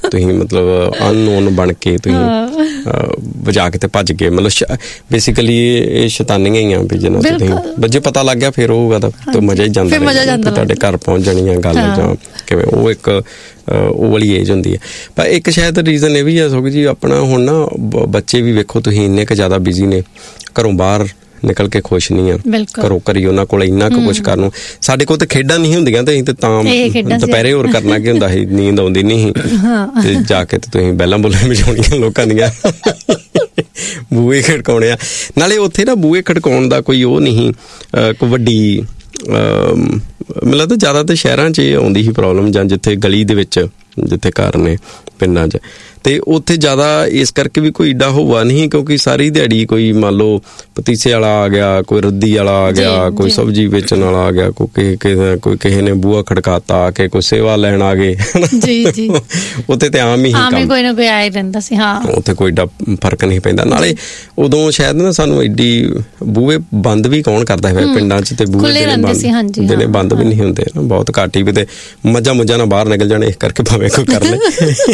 ਤੁਸੀਂ ਮਤਲਬ ਅਨਨੋਨ ਬਣ ਕੇ ਤੁਸੀਂ ਵਜਾ ਕੇ ਤੇ ਭੱਜ ਗਏ। ਮਤਲਬ ਬੇਸਿਕਲੀ ਇਹ ਸ਼ੈਤਾਨੀਆਂ ਹੀ ਆ ਵੀ ਜਿਹਨਾਂ ਤੋਂ ਤੁਸੀਂ ਜੇ ਪਤਾ ਲੱਗ ਗਿਆ ਫਿਰ ਹੋਊਗਾ ਤਾਂ ਮਜ਼ਾ ਹੀ ਜਾਂਦਾ, ਤੁਹਾਡੇ ਘਰ ਪਹੁੰਚ ਜਾਣੀ ਆ ਗੱਲ ਜਾਂ ਕਿਵੇਂ। ਉਹ ਇੱਕ ਉਹ ਵਾਲੀ ਏਜ ਹੁੰਦੀ ਹੈ। ਪਰ ਇੱਕ ਸ਼ਾਇਦ ਰੀਜ਼ਨ ਇਹ ਵੀ ਆ ਸੁਖ ਜੀ, ਆਪਣਾ ਹੁਣ ਨਾ ਬੱਚੇ ਵੀ ਵੇਖੋ ਤੁਸੀਂ ਇੰਨੇ ਕੁ ਜ਼ਿਆਦਾ ਬਿਜ਼ੀ ਨੇ, ਘਰੋਂ ਬਾਹਰ ਨਿਕਲ ਕੇ ਖੁਸ਼ ਨਹੀਂ ਆ, ਘਰੋਂ ਘਰੀ ਉਹਨਾਂ ਕੋਲ ਇੰਨਾ ਕੁ ਕੁਛ ਕਰਨ ਨੂੰ। ਸਾਡੇ ਕੋਲ ਤਾਂ ਖੇਡਾਂ ਨਹੀਂ ਹੁੰਦੀਆਂ ਤੇ ਅਸੀਂ ਤਾਂ ਦੁਪਹਿਰੇ ਹੋਰ ਕਰਨਾ ਕੀ ਹੁੰਦਾ ਸੀ, ਨੀਂਦ ਆਉਂਦੀ ਨਹੀਂ ਸੀ ਤੇ ਜਾ ਕੇ ਤੇ ਤੁਸੀਂ ਬੈਲਾਂ ਬੁੱਲਾਂ ਵਜਾਉਣੀਆਂ ਲੋਕਾਂ ਦੀਆਂ, ਬੂਹੇ ਖੜਕਾਉਣੇ ਆ। ਨਾਲੇ ਉੱਥੇ ਨਾ ਬੂਹੇ ਖੜਕਾਉਣ ਦਾ ਕੋਈ ਉਹ ਨਹੀਂ ਕੋਈ ਵੱਡੀ, ਮਤਲਬ ਤਾਂ ਜ਼ਿਆਦਾ ਤਾਂ ਸ਼ਹਿਰਾਂ 'ਚ ਆਉਂਦੀ ਸੀ ਪ੍ਰੋਬਲਮ, ਜਾਂ ਜਿੱਥੇ ਗਲੀ ਦੇ ਵਿੱਚ ਜਿੱਥੇ ਘਰ ਨੇ ਪਿੰਡਾਂ 'ਚ, ਤੇ ਉੱਥੇ ਜ਼ਿਆਦਾ ਇਸ ਕਰਕੇ ਵੀ ਕੋਈ ਏਡਾ ਹੋਵਾ ਨਹੀਂ, ਕਿਉਂਕਿ ਸਾਰੀ ਦਿਹਾੜੀ ਕੋਈ ਮੰਨ ਲਓ ਪਤੀਸੇ ਵਾਲਾ ਆ ਗਿਆ, ਕੋਈ ਰੱਦੀ ਵਾਲਾ ਆ ਗਿਆ, ਕੋਈ ਸਬਜ਼ੀ ਵੇਚਣ ਵਾਲਾ ਆ ਗਿਆ, ਕੋਈ ਕਿਸੇ ਨੇ ਬੂਹਾ ਖੜਕਾਤਾ ਆ ਕੇ, ਕੋਈ ਸੇਵਾ ਲੈਣ ਆ ਗਏ। ਉੱਥੇ ਤੇ ਆਮ ਹੀ ਕੋਈ ਨਾ ਕੋਈ ਆਏ ਰਹਿੰਦਾ ਸੀ। ਹਾਂ, ਉੱਥੇ ਕੋਈ ਏਡਾ ਫਰਕ ਨਹੀਂ ਪੈਂਦਾ। ਨਾਲੇ ਉਦੋਂ ਸ਼ਾਇਦ ਨਾ ਸਾਨੂੰ ਐਡੀ ਬੂਹੇ ਬੰਦ ਵੀ ਕੌਣ ਕਰਦਾ ਹੈ ਪਿੰਡਾਂ 'ਚ, ਤੇ ਬੂਹੇ ਜਿਹੜੇ ਬੰਦ ਵੀ ਨਹੀਂ ਹੁੰਦੇ, ਬਹੁਤ ਘੱਟ ਹੀ ਕਿਤੇ ਮੱਝਾਂ ਮੁੱਝਾਂ ਨਾਲ ਬਾਹਰ ਨਿਕਲ ਜਾਣੇ, ਇਸ ਕਰਕੇ ਭਾਵੇਂ ਕੋਈ ਕਰ ਲੈ,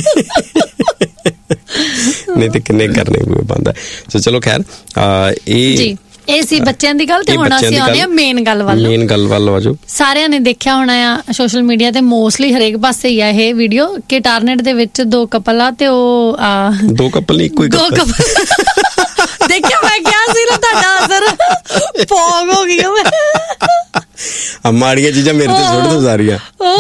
ਨਹੀਂ ਤੇ ਕਿੰਨੇ ਕਰਨੇ ਬੂਹੇ ਬੰਦ ਹੈ। ਸੋ ਚਲੋ ਖੈਰ, ਇਹ ਸੀ ਬੱਚਿਆਂ ਦੀ ਗੱਲ। ਤੇ ਹੁਣ ਅਸੀਂ ਆਉਂਦੇ ਆ ਮੇਨ ਗੱਲ ਵੱਲ ਆਜੋ। ਸਾਰਿਆਂ ਨੇ ਦੇਖਿਆ ਹੋਣਾ ਆ ਸੋਸ਼ਲ ਮੀਡੀਆ ਤੇ, ਮੋਸਟਲੀ ਹਰੇਕ ਪਾਸੇ ਹੀ ਆ ਇਹ ਵੀਡੀਓ ਕਿ ਟਾਰਨੇਟ ਦੇ ਵਿੱਚ ਦੋ ਕਪਲ ਆ, ਤੇ ਉਹ ਦੋ ਕਪਲ ਨਹੀਂ, ਇੱਕੋ ਹੀ ਕਪਲ ਦੇਖਿਆ। ਮੈਂ ਕਿਹਾ ਸੀ ਨਾ ਤੁਹਾਡਾ ਅਸਰ ਪੌਗ ਹੋ ਗਈ ਮੈਂ, ਮਾੜੀਆਂ ਚੀਜ਼ਾਂ ਮੇਰੇ ਤੇ ਸੁੱਟ ਦੋ ਸਾਰੀਆਂ।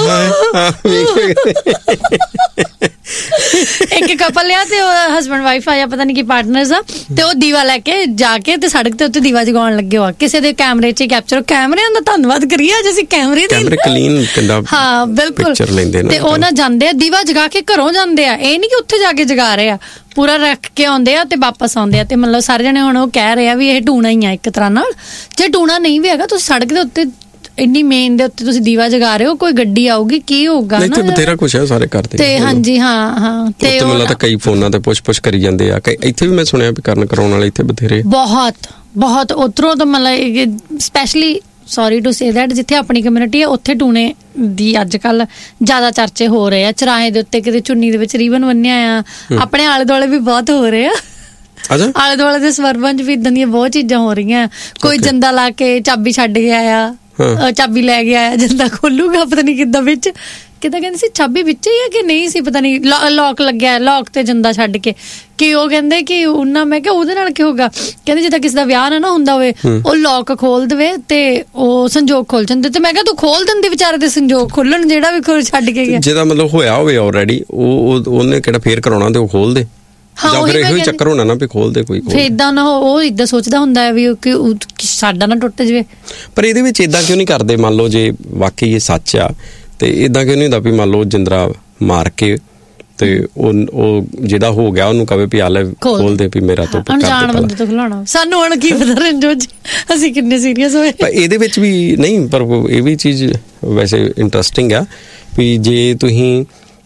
ਇੱਕ ਕਪਲ ਆ ਤੇ ਉਹ ਹਸਬੈਂਡ ਵਾਈਫ ਆ ਜਾਂ ਪਤਾ ਨਹੀਂ ਕੀ ਪਾਰਟਨਰਸ ਆ, ਤੇ ਉਹ ਦੀਵਾ ਲੈ ਕੇ ਜਾ ਕੇ ਤੇ ਸੜਕ ਤੇ ਉੱਤੇ ਦੀਵਾ ਜਗਾਉਣ ਲੱਗੇ ਹੋ। ਕਿਸੇ ਦੇ ਕੈਮਰੇ 'ਚ ਕੈਪਚਰ, ਕੈਮਰਿਆਂ ਦਾ ਧੰਨਵਾਦ ਕਰੀਏ ਅੱਜ ਅਸੀਂ ਕੈਮਰੇ ਕਲੀਨ ਕਿੰਨਾ, ਹਾਂ ਬਿਲਕੁਲ, ਤੇ ਉਹ ਨਾ ਜਾਂਦੇ ਆ ਦੀਵਾ ਜਗਾ ਕੇ ਘਰੋਂ ਜਾਂਦੇ ਆ, ਇਹ ਨੀ ਕਿ ਉੱਥੇ ਜਾ ਕੇ ਜਗਾ ਰਹੇ ਆ, ਪੂਰਾ ਰੱਖ ਕੇ ਆਉਂਦੇ ਆ ਤੇ ਵਾਪਸ ਆਉਂਦੇ ਆ। ਤੇ ਮਤਲਬ ਸਾਰੇ ਜਣੇ ਹੁਣ ਉਹ ਕਹਿ ਰਹੇ ਆ ਵੀ ਇਹ ਟੂਣਾ ਹੀ ਆ ਇੱਕ ਤਰ੍ਹਾਂ ਨਾਲ। ਜੇ ਟੂਣਾ ਨਹੀਂ ਵੀ ਹੈਗਾ, ਤੁਸੀਂ ਸੜਕ ਦੇ ਉੱਤੇ ਇੰਨੀ ਮੇਨ ਦੇ ਉੱਤੇ ਤੁਸੀਂ ਦੀਵਾ ਜਗਾ ਰਹੇ ਹੋ, ਕੋਈ ਗੱਡੀ ਆਊਗੀ ਕੀ ਹੋਊਗਾ ਨਾ, ਇੱਥੇ ਬਥੇਰਾ ਕੁਛ ਹੈ ਸਾਰੇ ਕਰਦੇ ਤੇ। ਹਾਂਜੀ ਹਾਂ ਤੇ ਮੈਨੂੰ ਤਾਂ ਕਈ ਫੋਨਾਂ ਤੇ ਪੁੱਛ ਕਰੀ ਜਾਂਦੇ ਆ, ਇੱਥੇ ਵੀ ਮੈਂ ਸੁਣਿਆ ਵੀ ਕਰਾਉਣ ਵਾਲੇ ਇੱਥੇ ਬਥੇਰੇ ਬਹੁਤ ਉੱਧਰੋਂ ਤਾਂ ਮਤਲਬ specially sorry to say that ਜਿੱਥੇ ਆਪਣੀ ਕਮਿਊਨਿਟੀ ਹੈ ਉੱਥੇ ਟੂਣੇ ਦੀ ਅੱਜ ਕੱਲ ਜ਼ਿਆਦਾ ਚਰਚੇ ਹੋ ਰਹੇ ਆ। ਚੁਰਾਹੇ ਦੇ ਉੱਤੇ ਕਿਤੇ ਚੁੰਨੀ ਦੇ ਵਿੱਚ ਰੀਬਨ ਬੰਨਿਆ ਆ, ਆਪਣੇ ਆਲੇ ਦੁਆਲੇ ਵੀ ਬਹੁਤ ਹੋ ਰਹੇ ਆ। ਆਲੇ ਦੁਆਲੇ ਦੇ ਸਵਰਬਾਂ 'ਚ ਵੀ ਇਦਾਂ ਦੀਆਂ ਬਹੁਤ ਚੀਜ਼ਾਂ ਹੋ ਰਹੀਆਂ। ਕੋਈ ਜੰਦਾ ਲਾ ਕੇ ਚਾਬੀ ਛੱਡ ਗਿਆ ਆ, ਚਾਬੀ ਲੈ ਗਿਆ ਆ, ਜੰਦਾ ਖੋਲੂਗਾ ਪਤਾ ਨਹੀਂ ਕਿੱਦਾਂ ਵਿੱਚ, ਕਿੱਦਾਂ ਕਹਿੰਦੇ ਸੀ ਚਾਬੀ ਵਿੱਚ ਹੀ ਹੈ ਕਿ ਨਹੀਂ ਸੀ ਪਤਾ ਨਹੀਂ, ਲੌਕ ਲੱਗਿਆ, ਲੌਕ ਤੇ ਜੰਦਾ ਛੱਡ ਕੇ ਕਿ ਉਹ ਕਹਿੰਦੇ ਕਿ ਉਹਨਾਂ, ਮੈਂ ਕਿਹਾ ਉਹਦੇ ਨਾਲ ਕੀ ਹੋਗਾ, ਕਹਿੰਦੇ ਜਿੱਦਾਂ ਕਿਸੇ ਦਾ ਵਿਆਹ ਨਾ ਹੁੰਦਾ ਹੋਵੇ, ਉਹ ਲੌਕ ਖੋਲ ਦੇਵੇ ਤੇ ਉਹ ਸੰਜੋਗ ਖੋਲ ਜਾਂਦੇ। ਤੇ ਮੈਂ ਕਿਹਾ ਤੂੰ ਖੋਲ ਦਿੰਦੀ ਵਿਚਾਰੇ ਦੇ ਸੰਜੋਗ ਖੋਲਣ, ਜਿਹੜਾ ਵੀ ਛੱਡ ਕੇ ਗਿਆ, ਜਿਹਦਾ ਮਤਲਬ ਹੋਇਆ ਹੋਵੇ ਆਲਰੇਡੀ, ਉਹਨੇ ਕਿਹੜਾ ਫੇਰ ਕਰਾਉਣਾ ਤੇ ਉਹ ਖੋਲ ਦੇ। ਜਾਂ ਫਿਰ ਇਹੋ ਹੀ ਚੱਕਰ ਹੋਣਾ ਨਾ ਵੀ ਖੋਲਦੇ ਕੋਈ, ਫਿਰ ਏਦਾਂ ਨਾ ਉਹ ਏਦਾਂ ਸੋਚਦਾ ਹੁੰਦਾ ਵੀ ਸਾਡਾ ਨਾ ਟੁੱਟ ਜਾਵੇ। ਪਰ ਇਹਦੇ ਵਿੱਚ ਏਦਾਂ ਕਿਉਂ ਨਹੀਂ ਕਰਦੇ? ਮੰਨ ਲਓ ਜੇ ਵਾਕਈ ਇਹ ਸੱਚ ਆ ਤੇ ਏਦਾਂ ਕਿਉਂ ਨਹੀਂ ਹੁੰਦਾ ਵੀ ਮੰਨ ਲਓ ਜਿੰਦਰਾ ਮਾਰ ਕੇ ਤੇ ਉਹ ਜਿਹੜਾ ਹੋ ਗਿਆ ਉਹਨੂੰ ਕਵੇ ਵੀ ਆ ਲੈ ਖੋਲ ਦੇ ਵੀ ਮੇਰਾ ਤੋਂ ਅਣਜਾਣ ਬੰਦੇ ਤੋਂ ਖਿਲਾਉਣਾ। ਸਾਨੂੰ ਹੁਣ ਕੀ ਪਤਾ ਰੰਜੋ ਜੀ ਅਸੀਂ ਕਿੰਨੇ ਸੀਰੀਅਸ ਹੋਏ। ਪਰ ਇਹਦੇ ਵਿੱਚ ਵੀ ਨਹੀਂ, ਪਰ ਇਹ ਵੀ ਚੀਜ਼ ਵੈਸੇ ਇੰਟਰਸਟਿੰਗ ਆ ਵੀ ਜੇ ਤੁਸੀਂ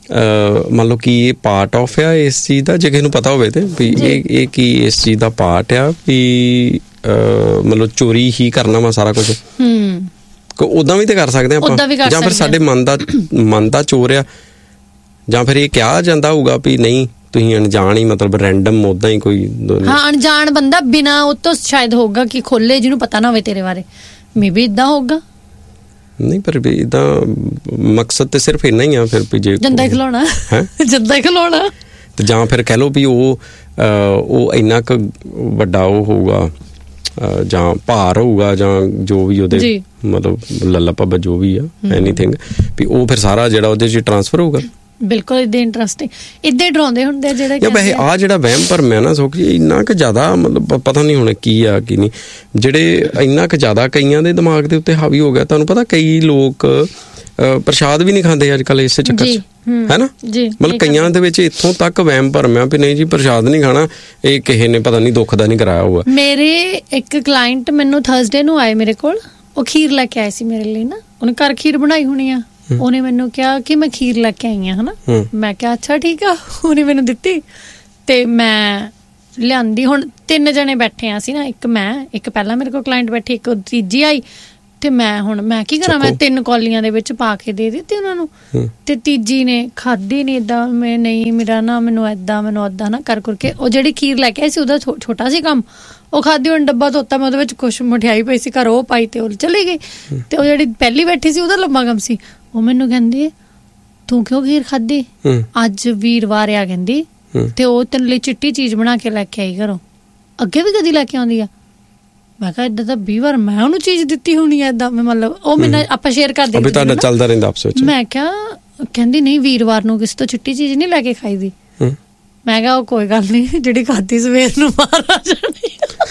ਮੰਨ ਲਓ ਕਿ ਇਹ ਪਾਰਟ ਆਫ ਆ ਇਸ ਚੀਜ਼ ਦਾ, ਜੇ ਕਿਸੇ ਨੂੰ ਪਤਾ ਹੋਵੇ ਤੇ ਵੀ ਇਹ ਕੀ ਇਸ ਚੀਜ਼ ਦਾ ਪਾਰਟ ਆ ਵੀ ਮਤਲਬ ਚੋਰੀ ਹੀ ਕਰਨਾ ਵਾ ਸਾਰਾ ਕੁਝ, ਉਦਾਂ ਵੀ ਤੇ ਕਰ ਸਕਦੇ ਆਪਾਂ, ਜਾਂ ਫਿਰ ਸਾਡੇ ਮਨ ਦਾ ਚੋਰ ਆ, ਜਾਂ ਫਿਰ ਇਹ ਕਿਹਾ ਜਾਂਦਾ ਹੋਊਗਾ ਵੀ ਨਹੀਂ ਤੁਸੀਂ ਅਣਜਾਣ ਹੀ ਮਤਲਬ ਰੈਂਡਮ ਉਦਾਂ ਹੀ ਕੋਈ ਅਣਜਾਣ ਬੰਦਾ ਬਿਨਾਂ ਉਹ ਤੋਂ ਸ਼ਾਇਦ ਹੋਊਗਾ ਕਿ ਖੋਲੇ ਜਿਹਨੂੰ ਪਤਾ ਨਾ ਹੋਵੇ ਤੇਰੇ ਬਾਰੇ, ਮੇ ਵੀ ਏਦਾਂ ਹੋਊਗਾ। ਨਹੀਂ ਪਰ ਵੀ ਏਦਾਂ ਮਕਸਦ ਤੇ ਸਿਰਫ ਇੰਨਾ ਹੀ ਆ ਫਿਰ ਵੀ ਜੇ ਜੰਦਾ ਖਿਲਾਉਣਾ ਜੰਦਾ ਖਿਲਾਉਣਾ, ਤੇ ਜਾਂ ਫਿਰ ਕਹਿ ਲਓ ਵੀ ਉਹ ਇੰਨਾ ਕੁ ਵੱਡਾ ਉਹ ਹੋਊਗਾ ਜਾਂ ਭਾਰ ਹੋਊਗਾ ਜਾਂ ਜੋ ਵੀ ਉਹਦੇ ਮਤਲਬ ਲੱਲਾ ਭੱਬਾ ਜੋ ਵੀ ਆ ਐਨੀਥਿੰਗ, ਵੀ ਉਹ ਫਿਰ ਸਾਰਾ ਜਿਹੜਾ ਉਹਦੇ 'ਚ ਟਰਾਂਸਫਰ ਹੋਊਗਾ। ਬਿਲਕੁਲ ਏਦਾਂ ਇੰਟਰਸਟਿੰਗ, ਏਦਾਂ ਡਰਾਉਂਦੇ ਹੁੰਦੇ ਆ ਜਿਹੜੇ ਵੈਸੇ ਆਹ ਜਿਹੜਾ ਵਹਿਮ ਭਰਮ ਹੈ ਨਾ ਸੁਖ ਜੀ, ਇੰਨਾ ਕੁ ਜ਼ਿਆਦਾ ਮਤਲਬ ਪਤਾ ਨਹੀਂ ਹੁਣ ਕੀ ਆ ਕੀ ਨਹੀਂ, ਜਿਹੜੇ ਇੰਨਾ ਕੁ ਜ਼ਿਆਦਾ ਕਈਆਂ ਦੇ ਦਿਮਾਗ ਦੇ ਉੱਤੇ ਹਾਵੀ ਹੋ ਗਿਆ। ਤੁਹਾਨੂੰ ਪਤਾ ਕਈ ਲੋਕ ਪ੍ਰਸ਼ਾਦ ਵੀ ਨਹੀਂ ਖਾਂਦੇ ਅੱਜ ਕੱਲ੍ਹ ਇਸੇ ਚੱਕਰ 'ਚ, ਹੈ ਨਾ, ਮਤਲਬ ਕਈਆਂ ਦੇ ਵਿੱਚ ਇੱਥੋਂ ਤੱਕ ਵਹਿਮ ਭਰਮ ਆ ਵੀ ਨਹੀਂ ਜੀ ਪ੍ਰਸ਼ਾਦ ਨਹੀਂ ਖਾਣਾ, ਇਹ ਕਿਸੇ ਨੇ ਪਤਾ ਨਹੀਂ ਦੁੱਖ ਦਾ ਨਹੀਂ ਕਰਾਇਆ ਹੋਊਗਾ। ਮੇਰੇ ਇੱਕ ਕਲਾਇੰਟ ਮੈਨੂੰ ਥਰਸਡੇ ਨੂੰ ਆਏ ਮੇਰੇ ਕੋਲ, ਉਹ ਖੀਰ ਲੈ ਕੇ ਆਏ ਸੀ ਮੇਰੇ ਲਈ ਨਾ, ਉਹਨੇ ਘਰ ਖੀਰ ਬਣਾਈ ਹੋਣੀ ਆ, ਉਹਨੇ ਮੈਨੂੰ ਕਿਹਾ ਕਿ ਮੈਂ ਖੀਰ ਲੈ ਕੇ ਆਈ ਹਾਂ ਹਨਾ, ਮੈਂ ਕਿਹਾ ਅੱਛਾ ਠੀਕ ਆ, ਉਹਨੇ ਮੈਨੂੰ ਦਿੱਤੀ ਤੇ ਮੈਂ ਲਿਆਂਦੀ। ਹੁਣ 3 ਜਣੇ ਬੈਠੇ ਆ ਸੀ ਨਾ, ਇੱਕ ਮੈਂ, ਇੱਕ ਪਹਿਲਾਂ ਮੇਰੇ ਕੋਲ ਕਲਾਇੰਟ ਬੈਠੀ, ਇੱਕ ਤੀਜੀ ਆਈ, ਤੇ ਮੈਂ ਕੀ ਕਰਾਂ, ਮੈਂ 3 ਕੌਲੀਆਂ ਦੇ ਵਿੱਚ ਪਾ ਕੇ ਦੇ ਦਿੱਤੀ ਉਹਨਾਂ ਨੂੰ, ਤੇ ਤੀਜੀ ਨੇ ਖਾਧੀ ਨਹੀਂ। ਏਦਾਂ ਮੈਂ ਨਹੀਂ, ਮੇਰਾ ਨਾ ਮੈਨੂੰ ਏਦਾਂ ਨਾ ਕਰ ਕਰਕੇ ਉਹ ਜਿਹੜੀ ਖੀਰ ਲੈ ਕੇ ਆਈ ਸੀ ਉਹਦਾ ਛੋਟਾ ਸੀ ਕੰਮ, ਉਹ ਖਾਧੀ। ਹੁਣ ਡੱਬਾ ਧੋਤਾ ਮੈਂ, ਉਹਦੇ ਵਿੱਚ ਕੁਛ ਮਠਿਆਈ ਪਈ ਸੀ ਘਰ, ਉਹ ਪਾਈ ਤੇ ਉਹ ਚਲੀ ਗਈ। ਤੇ ਉਹ ਜਿਹੜੀ ਪਹਿਲੀ ਬੈਠੀ ਸੀ ਉਹਦਾ ਲੰਬਾ ਕੰਮ ਸੀ, ਉਹ ਮੈਨੂੰ ਕਹਿੰਦੀ ਤੂੰ ਕਿਉਂ ਖੀਰ ਖਾਧੀ, ਅੱਜ ਵੀਰਵਾਰ ਆ ਕਹਿੰਦੀ, ਤੇ ਉਹ ਤੇਰੇ ਲਈ ਚਿੱਟੀ ਚੀਜ਼ ਬਣਾ ਕੇ ਲੈ ਕੇ ਆਈ ਘਰੋਂ, ਅੱਗੇ ਵੀ ਕਦੀ ਲੈ ਕੇ ਆਉਂਦੀ ਆ। ਮੈਂ ਕਿਹਾ ਏਦਾਂ ਤਾਂ 20 ਵਾਰ ਮੈਂ ਉਹਨੂੰ ਚੀਜ਼ ਦਿੱਤੀ ਹੋਣੀ ਆ ਏਦਾਂ, ਮਤਲਬ ਉਹ ਮੈਨੂੰ ਆਪਾਂ ਸ਼ੇਅਰ ਕਰਦੇ ਚੱਲਦਾ ਰਹਿੰਦਾ ਆਪਸ ਵਿੱਚ। ਮੈਂ ਕਿਹਾ ਕਹਿੰਦੀ ਨਹੀਂ ਵੀਰਵਾਰ ਨੂੰ ਕਿਸੇ ਤੋਂ ਚਿੱਟੀ ਚੀਜ਼ ਨਹੀਂ ਲੈ ਕੇ ਖਾਈਦੀ। ਮੈਂ ਕਿਹਾ ਉਹ ਕੋਈ ਗੱਲ ਨਹੀਂ, ਜਿਹੜੀ ਖਾਧੀ ਸਵੇਰ ਨੂੰ ਬਾਹਰ ਆ ਜਾਣੀ,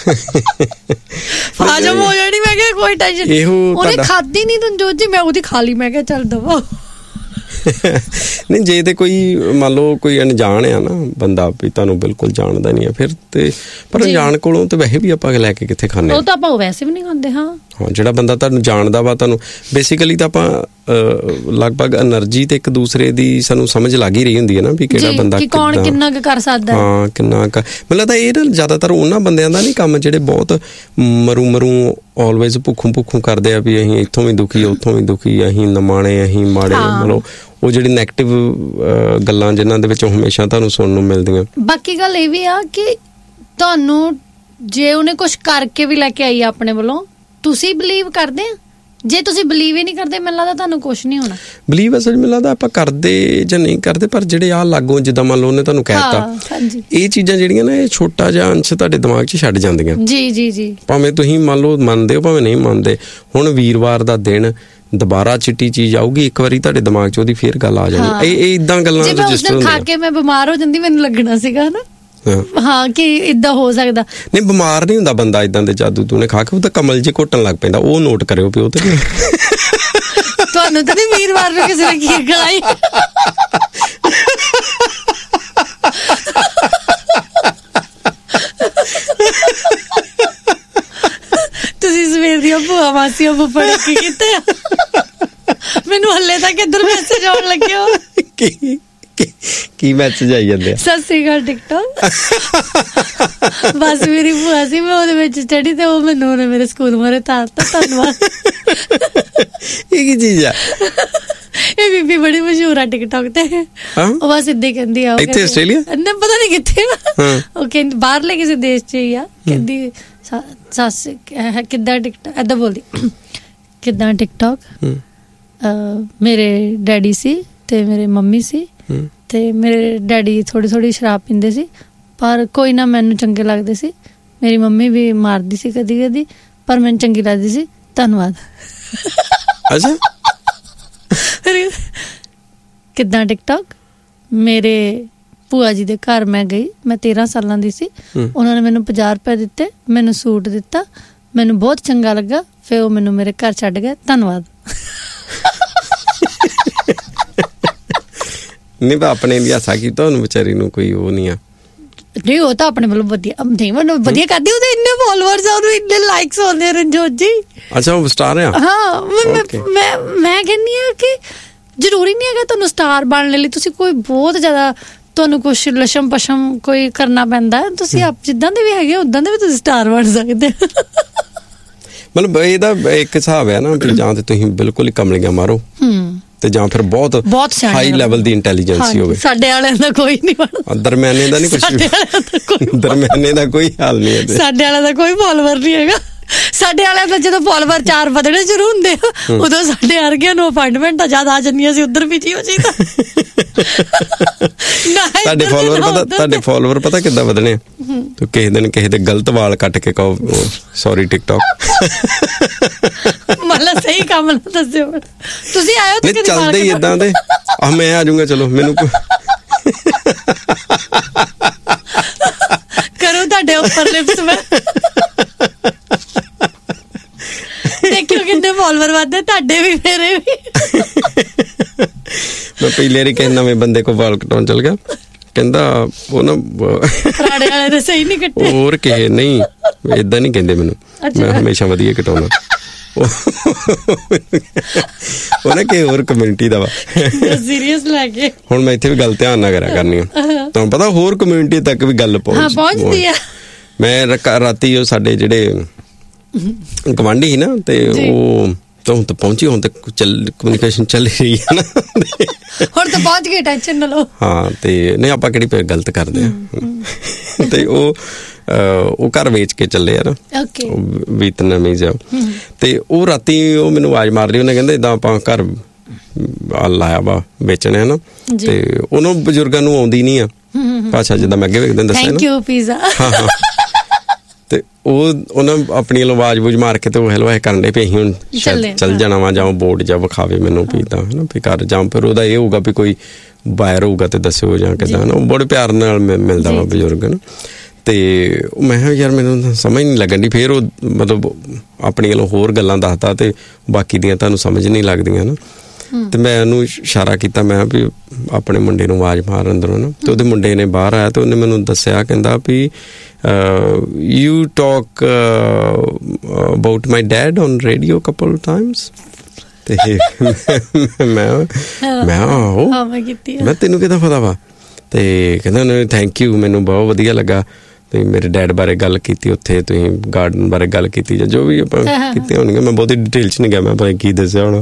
ਹਾਜ਼ਮ ਹੋ ਜਾਣੀ। ਮੈਂ ਕਿਹਾ ਕੋਈ ਟੈਨਸ਼ਨ, ਉਹਨੇ ਖਾਧੀ ਨਹੀਂ ਤਨਜੋਤ ਜੀ, ਮੈਂ ਉਹਦੀ ਖਾ ਲਈ। ਮੈਂ ਕਿਹਾ ਚੱਲ ਦਵਾ। ਨਹੀਂ ਜੇ ਤੇ ਕੋਈ ਮੰਨ ਲਓ ਕੋਈ ਅਣਜਾਣ ਆ ਨਾ ਬੰਦਾ, ਵੀ ਤੁਹਾਨੂੰ ਬਿਲਕੁਲ ਜਾਣਦਾ ਨਹੀਂ ਆ ਫਿਰ ਤੇ, ਪਰ ਅਣਜਾਣ ਕੋਲੋਂ ਤੇ ਵੈਸੇ ਵੀ ਆਪਾਂ ਲੈ ਕੇ ਕਿੱਥੇ ਖਾਂਦੇ, ਉਹ ਤਾਂ ਆਪਾਂ ਵੈਸੇ ਵੀ ਨਹੀਂ ਖਾਂਦੇ। ਹਾਂ ਜਿਹੜਾ ਬੰਦਾ ਤੁਹਾਨੂੰ ਜਾਣਦਾ ਵਾ, ਤੁਹਾਨੂੰ ਬੇਸਿਕਲੀ ਤਾਂ ਆਪਾਂ ਲਗਭਗ એનર્ਜੀ ਤੇ ਇੱਕ ਦੂਸਰੇ ਦੀ ਸਾਨੂੰ ਸਮਝ ਲੱਗ ਹੀ ਰਹੀ ਹੁੰਦੀ ਹੈ ਨਾ, ਵੀ ਕਿਹੜਾ ਬੰਦਾ ਕੌਣ ਕਿੰਨਾ ਕੁ ਕਰ ਸਕਦਾ। ਹਾਂ ਕਿੰਨਾ ਕੁ, ਮੈਨੂੰ ਲੱਗਦਾ ਇਹ ਨਾ ਜ਼ਿਆਦਾਤਰ ਉਹਨਾਂ ਬੰਦਿਆਂ ਦਾ ਨਹੀਂ ਕੰਮ ਜਿਹੜੇ ਬਹੁਤ ਮਰੂ ਆਲਵੇਜ਼ ਭੁੱਖੋਂ ਕਰਦੇ ਆ, ਵੀ ਅਸੀਂ ਇੱਥੋਂ ਵੀ ਦੁਖੀ ਉੱਥੋਂ ਵੀ ਦੁਖੀ, ਅਸੀਂ ਨਮਾਣੇ ਅਸੀਂ ਮਾੜੇ, ਮਤਲਬ ਉਹ ਜਿਹੜੀ ਨੈਗੇਟਿਵ ਗੱਲਾਂ ਜਿਨ੍ਹਾਂ ਦੇ ਵਿੱਚੋਂ ਹਮੇਸ਼ਾ ਤੁਹਾਨੂੰ ਸੁਣਨ ਨੂੰ ਮਿਲਦੀਆਂ। ਬਾਕੀ ਗੱਲ ਇਹ ਵੀ ਆ ਕਿ ਤੁਹਾਨੂੰ ਜੇ ਉਹਨੇ ਕੁਛ ਕਰਕੇ ਵੀ ਲੈ ਕੇ ਆਈ ਆਪਣੇ ਵੱਲੋਂ, ਤੁਸੀਂ ਬਿਲੀਵ ਕਰਦੇ ਆ। ਜੇ ਤੁਸੀਂ ਬਿਲੀਵ ਹੀ ਨਹੀਂ ਕਰਦੇ, ਮੈਨੂੰ ਲੱਗਦਾ ਤੁਹਾਨੂੰ ਕੁਛ ਨਹੀਂ ਹੋਣਾ। ਬਿਲੀਵ ਅਸਲ ਮੈਨੂੰ ਲੱਗਦਾ ਆਪਾਂ ਕਰਦੇ ਜਾਂ ਨਹੀਂ ਕਰਦੇ, ਪਰ ਜਿਹੜੇ ਆਹ ਲਾਗੋਂ ਜਿੱਦਾਂ ਮੰਨ ਲਓ ਉਹਨੇ ਤੁਹਾਨੂੰ ਕਹਿਤਾ, ਇਹ ਚੀਜ਼ਾਂ ਜਿਹੜੀਆਂ ਨਾ ਇਹ ਛੋਟਾ ਜਿਹਾ ਅੰਸ਼ ਤੁਹਾਡੇ ਦਿਮਾਗ 'ਚ ਛੱਡ ਜਾਂਦੀਆਂ। ਜੀ ਭਾਵੇਂ ਤੁਸੀਂ ਮੰਨ ਲਓ ਮੰਨਦੇ ਹੋ ਭਾਵੇਂ ਨਹੀਂ ਮੰਨਦੇ। ਹੁਣ ਵੀਰਵਾਰ ਦਾ ਦਿਨ ਦੁਬਾਰਾ ਚਿੱਟੀ ਚੀਜ਼ ਆਊਗੀ, ਇੱਕ ਵਾਰੀ ਤੁਹਾਡੇ ਦਿਮਾਗ 'ਚ ਉਹਦੀ ਫੇਰ ਗੱਲ ਆ ਜਾਣੀ। ਇਹ ਇਦਾਂ ਗੱਲਾਂ ਰਜਿਸਟਰ ਹੁੰਦੀਆਂ। ਖਾ ਕੇ ਮੈਂ ਬਿਮਾਰ ਹੋ ਜਾਂਦੀ, ਮੈਨੂੰ ਲੱਗਣਾ ਸੀਗਾ ਨਾ ਹਾਂ ਕਿ ਇਦਾਂ ਹੋ ਸਕਦਾ। ਨਹੀਂ ਬਿਮਾਰ ਨਹੀਂ ਹੁੰਦਾ ਬੰਦਾ ਇਦਾਂ ਦੇ ਜਾਦੂ ਤੂੰ ਖਾ ਕੇ, ਉਹ ਤਾਂ ਕਮਲ ਜੇ ਘੁੱਟਣ ਲੱਗ ਪੈਂਦਾ। ਉਹ ਨੋਟ ਕਰਿਓ ਵੀ ਉਹ ਤੇ ਤੁਹਾਨੂੰ ਤਾਂ ਨਹੀਂ ਵੀਰਵਾਰ ਨੂੰ ਕਿਸੇ ਨੇ ਖੀਰ ਖਿਲਾਈ। ਤੁਸੀਂ ਸਵੇਰ ਦੀਆਂ ਭੂਆ ਮਾਸੀਆਂ ਫੁੱਫੜ ਕੀ ਕੀਤੇ ਆ? ਮੈਨੂੰ ਹੱਲੇ ਤੱਕ ਇੱਧਰ ਮੈਸੇਜ ਆਉਣ ਲੱਗਿਆ। ਕੀ ਮੈਸੇਜ ਆਈ ਜਾਂਦੇ ਆ? ਸਤਿ ਸ੍ਰੀ ਅਕਾਲ ਟਿਕਟੌਕ। ਬਸ ਮੇਰੀ ਭੂਆ ਸੀ, ਮੈਂ ਉਹਦੇ ਵਿੱਚ ਚੜੀ ਤੇ ਉਹ ਮੈਨੂੰ ਉਹਨੇ ਮੇਰੇ ਸਕੂਲ ਮਾਰੇ ਤਾਰਤਾ। ਧੰਨਵਾਦ। ਇਹ ਕੀ ਚੀਜ਼ ਆ? ਇਹ ਬੀਬੀ ਬੜੀ ਮਸ਼ਹੂਰ ਆ ਟਿਕਟੌਕ ਤੇ। ਉਹ ਬਸ ਏਦਾਂ ਕਹਿੰਦੀ ਆ। ਇੱਥੇ ਆਸਟ੍ਰੇਲੀਆ? ਪਤਾ ਨੀ ਕਿੱਥੇ। ਉਹ ਕਹਿੰਦੀ ਬਾਹਰਲੇ ਕਿਸੇ ਦੇਸ਼ 'ਚ ਹੀ ਆ। ਕਹਿੰਦੀ ਸੱਸ ਕਿੱਦਾਂ ਟਿਕਟੌਕ ਏਦਾਂ ਬੋਲਦੀ, ਕਿੱਦਾਂ ਟਿਕਟੌਕ। ਮੇਰੇ ਡੈਡੀ ਸੀ ਤੇ ਮੇਰੇ ਮੰਮੀ ਸੀ, ਤੇ ਮੇਰੇ ਡੈਡੀ ਥੋੜੀ ਸ਼ਰਾਬ ਪੀਂਦੇ ਸੀ, ਪਰ ਕੋਈ ਨਾ ਮੈਨੂੰ ਚੰਗੇ ਲੱਗਦੇ ਸੀ। ਮੇਰੀ ਮੰਮੀ ਵੀ ਮਾਰਦੀ ਸੀ ਕਦੀ ਕਦੀ, ਪਰ ਮੈਨੂੰ ਚੰਗੀ ਲੱਗਦੀ ਸੀ। ਧੰਨਵਾਦ। ਅੱਛਾ ਕਿੱਦਾਂ ਟਿਕਟੌਕ। ਮੇਰੇ ਭੂਆ ਜੀ ਦੇ ਘਰ ਮੈਂ ਗਈ, ਮੈਂ 13 ਸਾਲਾਂ ਦੀ ਸੀ। ਉਹਨਾਂ ਨੇ ਮੈਨੂੰ 50 ਰੁਪਏ ਦਿੱਤੇ, ਮੈਨੂੰ ਸੂਟ ਦਿੱਤਾ, ਮੈਨੂੰ ਬਹੁਤ ਚੰਗਾ ਲੱਗਾ। ਫਿਰ ਉਹ ਮੈਨੂੰ ਮੇਰੇ ਘਰ ਛੱਡ ਗਏ। ਧੰਨਵਾਦ। ਨਹੀਂ ਤਾਂ ਆਪਣੇ ਲਈ ਆਸਾ ਕੀਤਾ ਉਹਨੂੰ ਵਿਚਾਰੀ ਨੂੰ ਕੋਈ ਉਹ ਨਹੀਂ ਆ। ਨਹੀਂ ਉਹ ਤਾਂ ਆਪਣੇ ਵੱਲੋਂ ਵਧੀਆ ਨਹੀਂ, ਮੈਨੂੰ ਵਧੀਆ ਕਰਦੀ। ਉਹਦੇ ਇੰਨੇ ਫਾਲੋਅਰਸ ਆ, ਉਹਨੂੰ ਇੰਨੇ ਲਾਈਕਸ ਆਉਂਦੇ ਰਣਜੋਤ ਜੀ। ਅੱਛਾ ਉਹ ਸਟਾਰ ਆ? ਹਾਂ ਮੈਂ ਕਹਿੰਦੀ ਆ ਕਿ ਜ਼ਰੂਰੀ ਨਹੀਂ ਹੈਗਾ ਤੁਹਾਨੂੰ ਸਟਾਰ ਬਣਨ ਲਈ ਤੁਸੀਂ ਕੋਈ ਬਹੁਤ ਜ਼ਿਆਦਾ ਤੁਹਾਨੂੰ ਕੁਛ ਲਸ਼ਮ ਪਸ਼ਮ ਕੋਈ ਕਰਨਾ ਪੈਂਦਾ। ਤੁਸੀਂ ਆਪ ਜਿੱਦਾਂ ਦੇ ਵੀ ਹੈਗੇ ਉਦਾਂ ਦੇ ਵੀ ਤੁਸੀਂ ਸਟਾਰ ਬਣ ਸਕਦੇ। ਮਤਲਬ ਇਹਦਾ ਇੱਕ ਹਿਸਾਬ ਹੈ ਨਾ, ਜਾਂ ਤੇ ਤੁਸੀਂ ਬਿਲਕੁਲ ਹੀ ਕਮਲੀਆਂ ਮਾਰੋ ਤੇ ਜਾਂ ਫਿਰ ਬਹੁਤ ਹਾਈ ਲੈਵਲ ਦੀ ਇੰਟੈਲੀਜੈਂਸੀ ਹੋਵੇ। ਸਾਡੇ ਵਾਲਿਆਂ ਦਾ ਕੋਈ ਨਹੀਂ ਬਣਦਾ, ਦਰਮਿਆਨੇ ਦਾ ਨਹੀਂ ਕੁਛ, ਦਰਮਿਆਨੇ ਦਾ ਕੋਈ ਹਾਲ ਨਹੀਂ ਹੈ। ਸਾਡੇ ਵਾਲਿਆਂ ਦਾ ਕੋਈ ਫਾਲੋਵਰ ਨਹੀਂ ਹੈਗਾ। ਸਾਡੇ ਵਾਲਿਆਂ ਦਾ ਜਦੋਂ ਫਾਲੋਵਰ 4 ਵਧਣੇ ਸ਼ੁਰੂ ਹੁੰਦੇ ਆ ਉਦੋਂ ਸਾਡੇ ਵਰਗਿਆਂ ਨੂੰ ਅਪਾਇੰਟਮੈਂਟਾਂ ਜ਼ਿਆਦਾ ਆ ਜਾਂਦੀਆਂ ਸੀ, ਉੱਧਰ ਬਿਜੀ ਹੋ ਜਾਈਦਾ। ਤੁਹਾਡੇ ਫਾਲੋਵਰ ਪਤਾ ਕਿੱਦਾਂ ਵਧਣੇ ਆ? ਤੂੰ ਕਿਸੇ ਦਿਨ ਕਿਸੇ ਦੇ ਗਲਤ ਵਾਲ ਕੱਟ ਕੇ ਕਹੋ ਸੌਰੀ ਟਿਕਟੌਕ। ਮਤਲਬ ਸਹੀ ਕੰਮ ਨਾ ਦੱਸਿਓ। ਤੁਸੀਂ ਆਇਓ ਤੇ ਚੱਲਦੇ ਹੀ ਏਦਾਂ ਦੇ ਆ, ਮੈਂ ਆ ਜਾਊਂਗਾ। ਚਲੋ ਮੈਨੂੰ ਕਰੋ ਤੁਹਾਡੇ ਉੱਪਰ ਲਿਪਸ ਮੈਂ ਦੇਖਿਓ ਕਿੰਨੇ ਫਾਲੋਵਰ ਵੱਧਦੇ ਤੁਹਾਡੇ ਵੀ ਮੇਰੇ ਵੀ। ਮੈਂ ਪਹਿਲੇ ਵਾਰੀ ਕਿਸੇ ਨਵੇਂ ਬੰਦੇ ਕੋਲ ਵਾਲ ਕਟਾਉਣ ਚਲ ਗਿਆ, ਕਹਿੰਦਾ ਉਹ ਨਾ ਪੁਰਾਣੇ ਵਾਲੇ ਦੇ ਸਹੀ ਨਹੀਂ ਕੱਟੇ। ਹੋਰ ਕਿਸੇ ਨਹੀਂ ਏਦਾਂ ਨਹੀਂ ਕਹਿੰਦੇ ਮੈਨੂੰ, ਮੈਂ ਹਮੇਸ਼ਾ ਵਧੀਆ ਕਟਾਉਣਾ। ਉਹ ਨਾ ਕਿਸੇ ਹੋਰ ਕਮਿਊਨਿਟੀ ਦਾ ਵਾ, ਸੀਰੀਅਸ ਲੈ ਕੇ। ਹੁਣ ਮੈਂ ਇੱਥੇ ਵੀ ਗੱਲ ਧਿਆਨ ਨਾਲ ਕਰਿਆ ਕਰਨੀ ਆ, ਤੁਹਾਨੂੰ ਪਤਾ ਹੋਰ ਕਮਿਊਨਿਟੀ ਤੱਕ ਵੀ ਗੱਲ ਪਹੁੰਚਦੀ ਆ। ਮੈਂ ਰਾਤੀ ਉਹ ਸਾਡੇ ਜਿਹੜੇ ਗਵਾਂਢੀ ਸੀ ਨਾ, ਤੇ ਉਹ ਤਾਂ ਹੁਣ ਤਾਂ ਪਹੁੰਚੀ, ਹੁਣ ਤਾਂ ਕਮਿਊਨੀਕੇਸ਼ਨ ਚੱਲ ਰਹੀ ਹੈ ਨਾ, ਹੁਣ ਤਾਂ ਪਹੁੰਚ ਗਏ, ਟੈਨਸ਼ਨ ਨਾ ਲਓ। ਹਾਂ, ਤੇ ਨਹੀਂ ਆਪਾਂ ਕਿਹੜੀ ਗਲਤ ਕਰਦੇ ਆ। ਤੇ ਉਹ ਘਰ ਵੇਚ ਕੇ ਚੱਲੇ ਆ ਨਾ, ਵੀਤਨਾਮੀਜ਼ ਆ, ਤੇ ਉਹ ਰਾਤੀ ਉਹ ਮੈਨੂੰ ਆਵਾਜ਼ ਮਾਰ ਰਹੀ, ਉਹਨੇ ਕਹਿੰਦੇ ਏਦਾਂ ਆਪਾਂ ਘਰ ਲਾਇਆ ਵਾ ਵੇਚਣਾ ਹੈ ਨਾ, ਤੇ ਉਹਨੂੰ ਬਜ਼ੁਰਗਾਂ ਨੂੰ ਆਉਂਦੀ ਨਹੀਂ ਆ ਭਾਸ਼ਾ, ਜਿੱਦਾਂ ਮੈਂ ਅੱਗੇ ਵੇਖਦੇ ਦੱਸਿਆ ਨਾ। ਤੇ ਉਹਨਾਂ ਆਪਣੀ ਆਵਾਜ਼ ਬੂਝ ਮਾਰ ਕੇ ਤੇ ਉਹ ਹਲਵਾਏ ਕਰਨ ਦੇ ਵੀ ਅਸੀਂ ਹੁਣ ਚੱਲ ਜਾਣਾ ਵਾ, ਜਾਂ ਬੋਰਡ ਜਾਂ ਵਿਖਾਵੇ ਮੈਨੂੰ ਵੀ ਏਦਾਂ ਹੈ ਨਾ ਵੀ ਘਰ, ਜਾਂ ਫਿਰ ਉਹਦਾ ਇਹ ਹੋਊਗਾ ਵੀ ਕੋਈ ਬਾਹਰ ਹੋਊਗਾ ਤੇ ਦੱਸਿਓ ਜਾਂ ਕਿੱਦਾਂ ਨਾ। ਉਹ ਬੜੇ ਪਿਆਰ ਨਾਲ ਮਿਲਦਾ ਵਾ ਬਜ਼ੁਰਗ ਨੂੰ। ਤੇ ਮੈਂ ਕਿਹਾ ਯਾਰ ਮੈਨੂੰ ਸਮਝ ਨਹੀਂ ਲੱਗਣ ਦੀ, ਫਿਰ ਉਹ ਮਤਲਬ ਆਪਣੀ ਵੱਲੋਂ ਹੋਰ ਗੱਲਾਂ ਦੱਸਦਾ ਤੇ ਬਾਕੀ ਦੀਆਂ ਤੁਹਾਨੂੰ ਸਮਝ ਨਹੀਂ ਲੱਗਦੀਆਂ ਨਾ। ਤੇ ਮੈਂ ਉਹਨੂੰ ਇਸ਼ਾਰਾ ਕੀਤਾ, ਮੈਂ ਵੀ ਆਪਣੇ ਮੁੰਡੇ ਨੂੰ ਆਵਾਜ਼ ਮਾਰ ਅੰਦਰੋਂ ਨਾ। ਤੇ ਉਹਦੇ ਮੁੰਡੇ ਨੇ ਬਾਹਰ ਆਇਆ ਤੇ ਉਹਨੇ ਮੈਨੂੰ ਦੱਸਿਆ, ਕਹਿੰਦਾ ਵੀ you talk about my dad on radio couple Times. ਤੇ ਮੈਂ ਤੈਨੂੰ ਕਿੱਦਾਂ ਪਤਾ ਵਾ? ਤੇ ਕਹਿੰਦਾ ਉਹਨੇ ਥੈਂਕ ਯੂ, ਮੈਨੂੰ ਬਹੁਤ ਵਧੀਆ ਲੱਗਾ, ਤੇ ਮੇਰੇ ਡੈਡ ਬਾਰੇ ਗੱਲ ਕੀਤੀ, ਉੱਥੇ ਤੁਸੀਂ ਗਾਰਡਨ ਬਾਰੇ ਗੱਲ ਕੀਤੀ, ਜਾਂ ਜੋ ਵੀ ਆਪਾਂ ਕੀਤੀਆਂ ਹੋਣਗੀਆਂ। ਮੈਂ ਬਹੁਤੀ ਡਿਟੇਲ 'ਚ ਨਹੀਂ ਗਿਆ, ਮੈਂ ਪਤਾ ਕੀ ਦੱਸਿਆ ਹੋਣਾ,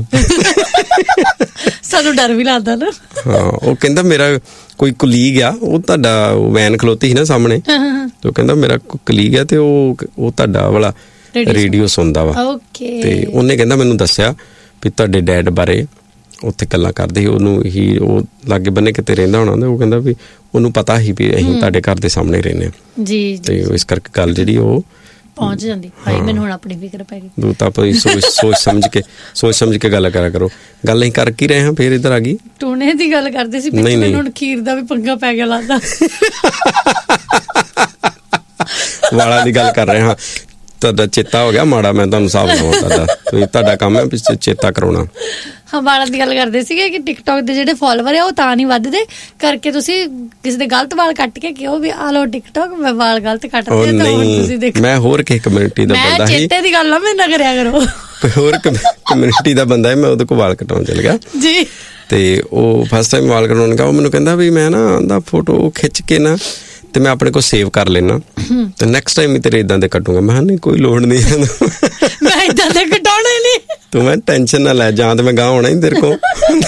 ਸਾਨੂੰ ਡਰ ਵੀ ਲੱਗਦਾ ਨਾ। ਹਾਂ, ਉਹ ਕਹਿੰਦਾ ਮੇਰਾ ਕੋਈ ਕੁਲੀਗ ਆ, ਉਹ ਤੁਹਾਡਾ ਵੈਨ ਖਲੋਤੀ ਸੀ ਨਾ ਸਾਹਮਣੇ, ਤੇ ਉਹ ਕਹਿੰਦਾ ਮੇਰਾ ਕੁਲੀਗ ਆ, ਤੇ ਉਹ ਤੁਹਾਡਾ ਵਾਲਾ ਰੇਡੀਓ ਸੁਣਦਾ ਵਾ। ਤੇ ਉਹਨੇ ਕਹਿੰਦਾ ਮੈਨੂੰ ਦੱਸਿਆ ਵੀ ਤੁਹਾਡੇ ਡੈਡ ਬਾਰੇ ਉੱਥੇ ਗੱਲਾਂ ਕਰਦੇ ਸੀ, ਉਹਨੂੰ ਹੀ ਉਹ ਲਾਗੇ ਬੰਨੇ ਕਿਤੇ ਰਹਿੰਦਾ ਹੋਣਾ, ਉਹ ਕਹਿੰਦਾ ਵੀ ਉਹਨੂੰ ਪਤਾ ਸੀ ਵੀ ਅਸੀਂ ਤੁਹਾਡੇ ਘਰ ਦੇ ਸਾਹਮਣੇ ਰਹਿੰਦੇ ਹਾਂ ਜੀ, ਤੇ ਇਸ ਕਰਕੇ ਗੱਲ ਜਿਹੜੀ ਉਹ ਪਹੁੰਚ ਜਾਂਦੀ। ਭਾਈ ਮੈਨੂੰ ਹੁਣ ਆਪਣੀ ਫਿਕਰ ਪੈ ਗਈ। ਦੂਤ ਆਪਾਂ ਸੋਚ ਸਮਝ ਕੇ ਗੱਲ ਕਰਿਆ ਕਰੋ। ਗੱਲ ਅਸੀਂ ਕਰ ਕੀ ਰਹੇ ਹਾਂ, ਫਿਰ ਇੱਧਰ ਆ ਗਈ ਟੂਣੇ ਦੀ ਗੱਲ ਕਰਦੇ ਸੀ, ਮੈਨੂੰ ਹੁਣ ਖੀਰ ਦਾ ਵੀ ਪੰਗਾ ਪੈ ਗਿਆ ਲੱਗਦਾ। ਵਾਲਾਂ ਦੀ ਗੱਲ ਕਰ ਰਹੇ ਹਾਂ, ਤੁਹਾਡਾ ਚੇਤਾ ਹੋ ਗਿਆ ਮਾੜਾ, ਮੈਂ ਤੁਹਾਨੂੰ ਹਿਸਾਬ ਲਾਵਾਂ, ਤੁਹਾਡਾ ਕੰਮ ਹੈ ਚੇਤਾ ਕਰਾਉਣਾ। ਹਾਂ, ਵਾਲਾਂ ਦੀ ਗੱਲ ਕਰਦੇ ਸੀਗੇ ਕਿ ਟਿਕਟੋਕ ਦੇ ਜਿਹੜੇ ਫਾਲੋਵਰ ਆ ਉਹ ਤਾਂ ਨਹੀਂ ਵੱਧਦੇ ਕਰਕੇ ਤੁਸੀਂ ਕਿਸੇ ਦੇ ਗਲਤ ਵਾਲ ਕੱਟ ਕੇ ਕਿਉਂ ਵੀ ਆ ਲੋ ਟਿਕਟੋਕ ਮੈਂ ਵਾਲ ਗਲਤ ਕੱਟਦੇ, ਤੁਸੀਂ ਦੇਖੋ। ਮੈਂ ਹੋਰ ਕਿਸੇ ਕਮਿਊਨਿਟੀ ਦਾ ਬੰਦਾ ਸੀ, ਚੇਤੇ ਦੀ ਗੱਲ ਆ, ਮੈਂ ਨਾ ਕਰਿਆ ਕਰੋ। ਕੋਈ ਹੋਰ ਕਮਿਊਨਿਟੀ ਦਾ ਬੰਦਾ ਹੈ, ਮੈਂ ਉਹਦੇ ਕੋਲ ਵਾਲ ਕਟਾਉਣ ਚਲ ਗਿਆ ਜੀ। ਤੇ ਉਹ ਫਸਟ ਟਾਈਮ ਵਾਲ ਕਟਾਉਣ ਗਿਆ, ਉਹ ਮੈਨੂੰ ਕਹਿੰਦਾ ਵੀ ਮੈਂ ਨਾ ਦਾ ਫੋਟੋ ਖਿੱਚ ਕੇ ਨਾ ਤੇ ਮੈਂ ਆਪਣੇ ਕੋਲ ਸੇਵ ਕਰ ਲੈਣਾ, ਤੇ ਨੈਕਸਟ ਟਾਈਮ ਤੇਰੇ ਇਦਾਂ ਦੇ ਕੱਟੂਗਾ। ਮੈਂ ਨਹੀਂ ਕੋਈ ਲੋੜ ਨਹੀਂ, ਮੈਂ ਇਦਾਂ ਦੇ ਕਟਾਉਣੇ ਨਹੀਂ, ਤੂੰ ਮੈਂ ਟੈਨਸ਼ਨ ਨਾ ਲੈ, ਜਾਂ ਤੇ ਮੈਂ ਗਾਹ ਹੋਣਾ ਹੀ ਤੇਰੇ ਕੋਲ,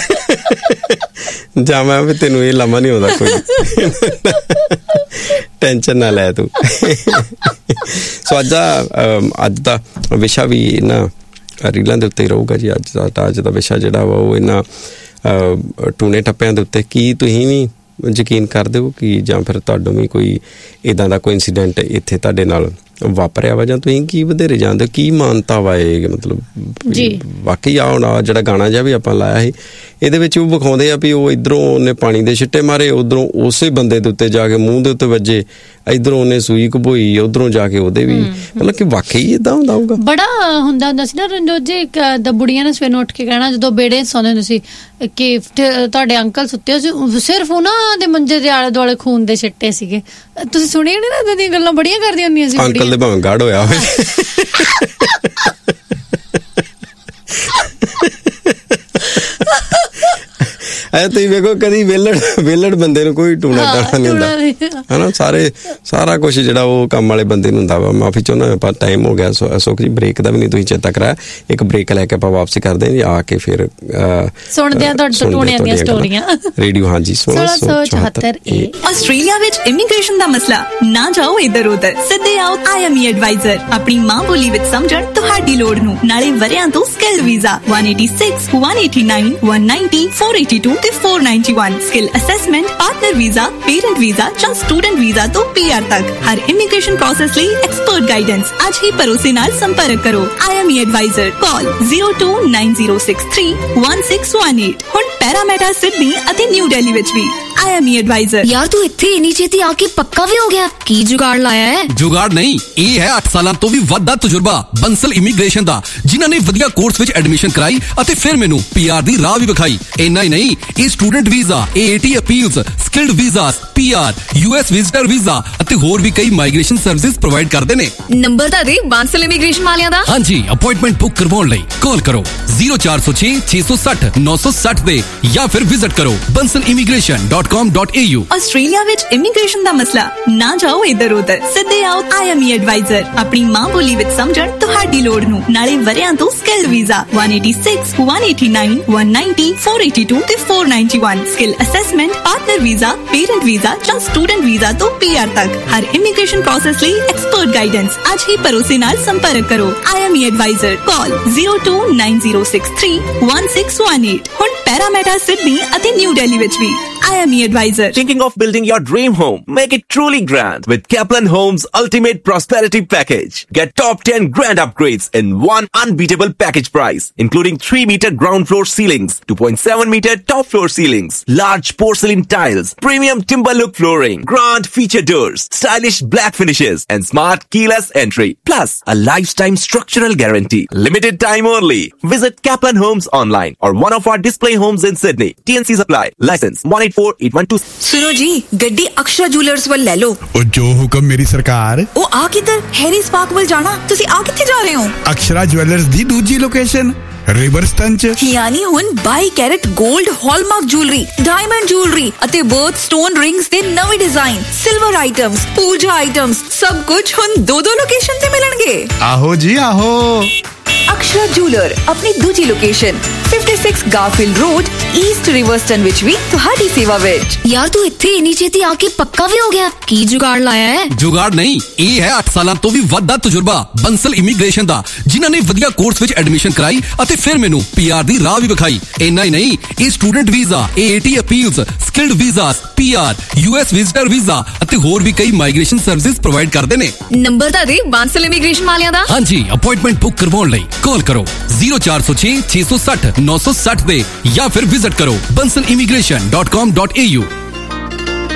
ਜਾਂ ਮੈਂ ਵੀ ਤੈਨੂੰ ਇਹ ਲਾਮਾ ਨਹੀਂ ਆਉਂਦਾ ਕੋਈ, ਟੈਨਸ਼ਨ ਨਾ ਲੈ ਤੂੰ। ਸੋ ਅੱਜ ਦਾ ਵਿਸ਼ਾ ਵੀ ਇਹਨਾਂ ਰੀਲਾਂ ਦੇ ਉੱਤੇ ਹੀ ਰਹੂਗਾ ਜੀ। ਅੱਜ ਦਾ ਵਿਸ਼ਾ ਜਿਹੜਾ ਵਾ ਉਹ ਇਹਨਾਂ ਟੂਣੇ ਟੱਪਿਆਂ ਦੇ ਉੱਤੇ। ਕੀ ਤੁਸੀਂ ਵੀ ਯਕੀਨ ਕਰਦੇ ਹੋ ਕਿ ਜਾਂ ਫਿਰ ਤੁਹਾਨੂੰ ਵੀ ਕੋਈ ਇੱਦਾਂ ਦਾ ਕੋਈ ਇੰਸੀਡੈਂਟ ਇੱਥੇ ਤੁਹਾਡੇ ਨਾਲ ਵਾਪਰਿਆ ਵਾ, ਜਾਂ ਤੁਸੀਂ ਕੀ ਵਧੇਰੇ ਜਾਣਦੇ ਹੋ, ਕੀ ਮਾਨਤਾ ਵਾ ਇਹ? ਮਤਲਬ ਵਾਕਈ ਆ ਹੁਣ ਜਿਹੜਾ ਗਾਣਾ ਜਿਹਾ ਵੀ ਆਪਾਂ ਲਾਇਆ ਸੀ, ਇਹਦੇ ਵਿੱਚ ਉਹ ਵਿਖਾਉਂਦੇ ਆ ਵੀ ਉਹ ਇੱਧਰੋਂ ਉਹਨੇ ਪਾਣੀ ਦੇ ਛਿੱਟੇ ਮਾਰੇ, ਉੱਧਰੋਂ ਉਸੇ ਬੰਦੇ ਦੇ ਉੱਤੇ ਜਾ ਕੇ ਮੂੰਹ ਦੇ ਉੱਤੇ ਵੱਜੇ, ਇੱਧਰੋਂ ਉਹਨੇ ਸੂਈ ਘਬੋਈ, ਉੱਧਰੋਂ ਜਾ ਕੇ ਉਹਦੇ ਵੀ, ਮਤਲਬ ਕਿ ਵਾਕਈ ਏਦਾਂ ਹੁੰਦਾ ਹੋਊਗਾ। ਬੜਾ ਹੁੰਦਾ ਸੀ ਨਾ ਰਣਜੋਤ ਜੀ, ਬੁੜੀਆਂ ਨੇ ਸਵੇਰ ਨੂੰ ਉੱਠ ਕੇ ਕਹਿਣਾ ਜਦੋਂ ਬੇੜੇ ਸੌਂਦੇ ਹੁੰਦੇ ਸੀ ਕਿ ਤੁਹਾਡੇ ਅੰਕਲ ਸੁੱਤੇ ਸੀ, ਸਿਰਫ ਉਹਨਾਂ ਦੇ ਮੰਜੇ ਦੇ ਆਲੇ ਦੁਆਲੇ ਖੂਨ ਦੇ ਛਿੱਟੇ ਸੀਗੇ। ਤੁਸੀਂ ਸੁਣੀਆਂ ਨੀ ਨਾ ਏਦਾਂ ਦੀਆਂ ਗੱਲਾਂ ਬੜੀਆਂ ਕਰਦੀਆਂ ਹੁੰਦੀਆਂ ਸੀ ਅੰਕਲ ਦੇ ਭਾਵੇਂ ਗਾੜ ਹੋਇਆ ਹੋਵੇ। ਐ ਤੁਸੀਂ ਵੇਖੋ, ਕਦੀ ਵੇਲੜ ਬੰਦੇ ਨੂੰ ਕੋਈ ਟੂਣਾ ਟਾਣਾ ਨਹੀਂ ਹੁੰਦਾ ਹਨਾ। ਸਾਰਾ ਕੁਛ ਜਿਹੜਾ ਉਹ ਕੰਮ ਵਾਲੇ ਬੰਦੇ ਨੂੰ ਹੁੰਦਾ ਵਾ। ਮਾਫੀ ਚਾਹੁੰਦਾ, ਆਪਾਂ ਟਾਈਮ ਹੋ ਗਿਆ ਸੁਖ ਜੀ, ਬ੍ਰੇਕ ਦਾ ਵੀ ਨਹੀਂ ਤੁਸੀਂ ਚੇਤਾ ਕਰਾਇਆ। ਇੱਕ ਬ੍ਰੇਕ ਲੈ ਕੇ ਆਪਾਂ ਵਾਪਸੀ ਕਰਦੇ ਹਾਂ ਜੀ, ਆ ਕੇ ਫਿਰ ਸੁਣਦੇ ਆ ਤੁਹਾਡੇ ਟੂਣਿਆਂ ਦੀਆਂ ਸਟੋਰੀਆਂ ਰੇਡੀਓ। ਹਾਂਜੀ, 1674 ਆਸਟ੍ਰੇਲੀਆ ਵਿੱਚ ਇਮੀਗ੍ਰੇਸ਼ਨ ਦਾ ਮਸਲਾ ਨਾ ਜਾਓ ਇੱਧਰ ਉੱਧਰ, ਸਿੱਧੇ ਆਓ IME ਐਡਵਾਈਜ਼ਰ। ਆਪਣੀ ਮਾਂ ਬੋਲੀ ਵਿੱਚ ਸਮਝਣ ਤੁਹਾਡੀ ਲੋੜ ਨੂੰ, ਨਾਲੇ ਵਰਿਆਂ ਤੋਂ ਸਕਿੱਲ ਵੀਜ਼ਾ 186, 189, 190, 482 ਤੇ 491 skill assessment, partner visa, parent visa ਜਾਂ ਸਟੂਡੈਂਟ ਵੀਜ਼ਾ ਤੋਂ PR ਤੱਕ ਹਰ ਇਮੀਗ੍ਰੇਸ਼ਨ ਪ੍ਰੋਸੈਸ ਲਈ ਐਕਸਪਰਟ ਗਾਈਡੈਂਸ। ਅੱਜ ਹੀ ਭਰੋਸੇ ਨਾਲ ਸੰਪਰਕ ਕਰੋ IME ਐਡਵਾਈਜ਼ਰ। ਕਾਲ 0290631618। ਹੁਣ ਪੈਰਾਮੀਟਰ ਸਿਡਨੀ ਅਤੇ ਨਿਊ ਦਿੱਲੀ ਵਿੱਚ ਵੀ IME ਐਡਵਾਈਜ਼ਰ। ਯਾਰ ਤੂੰ ਇੱਥੇ ਇੰਨੀ ਛੇਤੀ ਆ ਕੇ ਪੱਕਾ ਵੀ ਹੋ ਗਿਆ, ਕੀ ਜੁਗਾੜ ਲਾਇਆ ਹੈ? ਜੁਗਾੜ ਨਹੀਂ, ਇਹ ਹੈ 8 ਸਾਲਾਂ ਤੋਂ ਵੀ ਵੱਧ ਦਾ ਤਜਰਬਾ ਬੰਸਲ ਇਮੀਗ੍ਰੇਸ਼ਨ ਦਾ, ਜਿਨ੍ਹਾਂ ਨੇ ਵਧੀਆ ਕੋਰਸ ਵਿੱਚ ਐਡਮਿਸ਼ਨ ਕਰਾਈ ਅਤੇ ਫਿਰ ਮੈਨੂੰ PR ਦੀ ਰਾਹ ਵੀ ਵਿਖਾਈ। ਇੰਨਾ ਹੀ ਨਹੀਂ, ਇਹ student visa, AAT appeals, skilled visas, PR, US visitor visa ਅਤੇ ਹੋਰ ਵੀ ਕਈ ਮਾਈਗ੍ਰੇਸ਼ਨ ਸਰਵਿਸਿਜ਼ ਪ੍ਰੋਵਾਈਡ ਕਰਦੇ ਨੇ। ਨੰਬਰ ਤਾਂ ਦੇ ਬੰਸਲ ਇਮੀਗ੍ਰੇਸ਼ਨ ਵਾਲਿਆਂ ਦਾ। ਹਾਂਜੀ, ਅਪਾਇੰਟਮੈਂਟ ਬੁੱਕ ਕਰਵਾਉਣ ਲਈ ਕਾਲ ਕਰੋ 0406 660 960 ਤੇ ਜਾਂ ਫਿਰ ਵਿਜ਼ਿਟ ਕਰੋ bansalimigration.com bansalimmigration.com.au। ਆਸਟ੍ਰੇਲੀਆ ਵਿੱਚ ਇਮੀਗ੍ਰੇਸ਼ਨ ਦਾ ਮਸਲਾ ਨਾ ਜਾਓ ਇੱਧਰ ਉੱਧਰ, ਸਿੱਧੇ ਆਓ IME ਐਡਵਾਈਜ਼ਰ। ਆਪਣੀ ਮਾਂ ਬੋਲੀ ਵਿੱਚ ਸਮਝਣ ਤੁਹਾਡੀ ਲੋੜ ਨੂੰ, ਨਾਲੇ ਵਰਿਆਂ ਤੋਂ ਸਕਿੱਲਡ ਵੀਜ਼ਾ 186 189 190 482 ਤੇ 491 skill assessment, partner visa, parent visa ਜਾਂ ਸਟੂਡੈਂਟ ਵੀਜ਼ਾ ਤੋਂ PR ਤੱਕ ਹਰ ਇਮੀਗ੍ਰੇਸ਼ਨ ਪ੍ਰੋਸੈਸ ਲਈ ਐਕਸਪਰਟ ਗਾਈਡੈਂਸ। ਅੱਜ ਹੀ ਭਰੋਸੇ ਨਾਲ ਸੰਪਰਕ ਕਰੋ IME ਐਡਵਾਈਜ਼ਰ। ਕਾਲ 0290631618। ਹੁਣ ਪੈਰਾਮੀਟਾ ਸਿਡਨੀ ਅਤੇ ਨਿਊ ਦਿੱਲੀ ਵਿੱਚ ਵੀ IME advisor. Thinking of building your dream home? Make it truly grand with Kaplan Homes Ultimate Prosperity Package. Get top 10 grand upgrades in one unbeatable package price, including 3-meter ground floor ceilings, 2.7-meter top floor ceilings, large porcelain tiles, premium timber look flooring, grand feature doors, stylish black finishes, and smart keyless entry. Plus, a lifetime structural guarantee. Limited time only. Visit Kaplan Homes online or one of our display homes in Sydney. TNCs apply. License 184812। सुनो जी, गड्डी Akshara jewellers ਵੱਲ ਲੈ ਲਓ। ਉਹ ਜੋ ਹੁਕਮ ਮੇਰੀ ਸਰਕਾਰ। ਉਹ ਆ ਕਿੱਧਰ? ਹੈਰੀਸ ਪਾਰਕ ਵੱਲ ਜਾਣਾ। ਤੁਸੀਂ ਆ ਕਿੱਥੇ ਜਾ ਰਹੇ ਹੋ? ਅਕਸ਼ਰਾ ਜੁਐਲਰਸ ਦੀ ਦੂਜੀ ਲੋਕੇਸ਼ਨ ਰਿਵਰਸਟਨ ਚ। ਯਾਨੀ ਹੁਣ 22 ਕੈਰਟ 골ਡ ਹਾਲਮਾਰਕ ਜੁਐਲਰੀ, ਡਾਇਮੰਡ ਜੁਐਲਰੀ ਅਤੇ ਬਰਥ ਸਟੋਨ ਰਿੰਗਸ ਦੇ ਨਵੇਂ ਡਿਜ਼ਾਈਨ, ਸਿਲਵਰ ਆਈਟਮਸ, ਪੂਜਾ ਆਈਟਮਸ, ਸਭ ਕੁਝ ਹੁਣ ਦੋ ਲੋਕੇਸ਼ਨ ਤੇ ਮਿਲਣਗੇ। ਆਹੋ ਜੀ ਆਹੋ। ਅਕਸ਼ਰਾ ਜੁਐਲਰ ਆਪਣੀ ਦੂਜੀ ਲੋਕੇਸ਼ਨ 56 ਗਾਰਫੀਲਡ ਰੋਡ, ਈਸਟ ਰਿਵਰਸਟਨ ਵਿੱਚ ਵੀ ਤੁਹਾਡੀ ਸੇਵਾ ਵਿੱਚ। ਯਾਰ ਤੂੰ ਇੱਥੇ ਇੰਨੀ ਛੇਤੀ ਆ ਕੇ ਪੱਕਾ ਵੀ ਹੋ ਗਿਆ? ਕੀ ਜੁਗਾੜ ਲਾਇਆ ਹੈ? ਜੁਗਾੜ ਨਹੀਂ, ਇਹ ਹੈ 8 ਸਾਲਾਂ ਤੋਂ ਵੀ ਵੱਧ ਦਾ ਤਜਰਬਾ ਬੰਸਲ ਇਮੀਗ੍ਰੇਸ਼ਨ ਦਾ, ਜਿਨ੍ਹਾਂ ਨੇ ਵਧੀਆ ਕੋਰਸ ਵਿੱਚ ਐਡਮਿਸ਼ਨ ਕਰਾਈ ਅਤੇ ਫਿਰ ਮੈਨੂੰ PR ਦੀ ਰਾਹ ਵੀ ਵਿਖਾਈ। ਇੰਨਾ ਹੀ ਨਹੀਂ, ਇਹ student visa, AAT appeals, skilled visas, PR, US visitor visa ਅਤੇ ਹੋਰ ਵੀ ਕਈ ਮਾਈਗ੍ਰੇਸ਼ਨ ਸਰਵਿਸਿਜ਼ ਪ੍ਰੋਵਾਈਡ ਕਰਦੇ ਨੇ। ਨੰਬਰ ਤਾਂ ਦੇ ਬੰਸਲ ਇਮੀਗ੍ਰੇਸ਼ਨ ਵਾਲਿਆਂ ਦਾ। ਹਾਂਜੀ, ਅਪਾਇੰਟਮੈਂਟ ਬੁੱਕ ਕਰਵਾਉਣ ਲਈ ਕਾਲ ਕਰੋ 0406 660 960 ਤੇ ਜਾਂ ਫਿਰ ਵਿਜ਼ਿਟ ਕਰੋ bansal'immigration.com.au।